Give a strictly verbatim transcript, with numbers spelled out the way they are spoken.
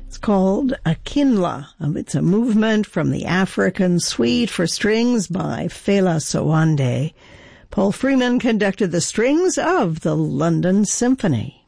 It's called Akinla. It's a movement from the African Suite for Strings by Fela Sowande. Paul Freeman conducted the strings of the London Symphony.